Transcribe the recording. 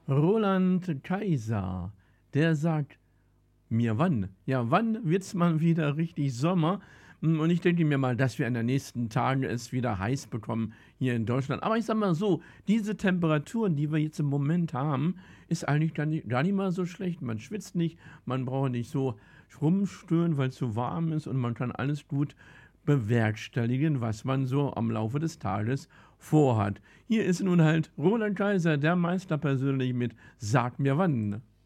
Roland Kaiser, der sagt mir wann? Ja, wann wird's mal wieder richtig Sommer? Und ich denke mir mal, dass wir in den nächsten Tagen es wieder heiß bekommen hier in Deutschland. Aber ich sag mal so, diese Temperaturen, die wir jetzt im Moment haben, ist eigentlich gar nicht mal so schlecht. Man schwitzt nicht, man braucht nicht so rumstören, weil es so warm ist und man kann alles gut bewerkstelligen, was man so am Laufe des Tages vorhat. Hier ist nun halt Roland Kaiser, der Meister persönlich mit Sag mir wann.